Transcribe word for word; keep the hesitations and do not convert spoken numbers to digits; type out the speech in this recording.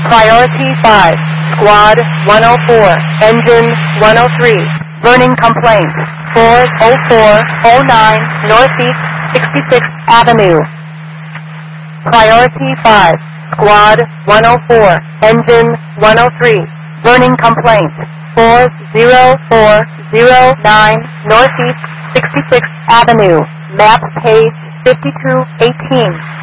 Priority five, Squad one oh four, Engine one oh three, burning complaint, four oh four oh nine Northeast sixty-sixth Avenue. Priority five, Squad one oh four, Engine one oh three, burning complaint, four oh four oh nine Northeast sixty-sixth Avenue, map page fifty-two eighteen.